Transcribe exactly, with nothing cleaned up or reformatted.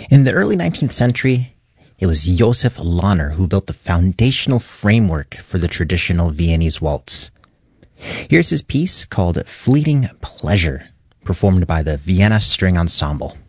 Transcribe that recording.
In the early nineteenth century, it was Josef Lahner who built the foundational framework for the traditional Viennese waltz. Here's his piece called Fleeting Pleasure, performed by the Vienna String Ensemble.